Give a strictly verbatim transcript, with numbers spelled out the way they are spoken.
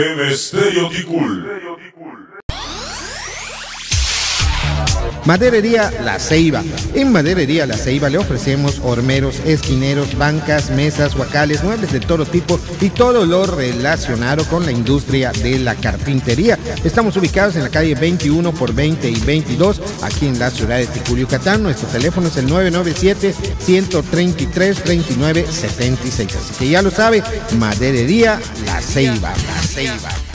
Estéreo Ticul. Maderería La Ceiba. En Maderería La Ceiba le ofrecemos hormeros, esquineros, bancas, mesas, huacales, muebles de todo tipo y todo lo relacionado con la industria de la carpintería. Estamos ubicados en la calle veintiuno por veinte y veintidós, aquí en la ciudad de Ticul, Yucatán. Nuestro teléfono es el nueve nueve siete, uno tres tres, dos nueve siete seis. Así que ya lo sabe, Maderería La Ceiba. La Ceiba.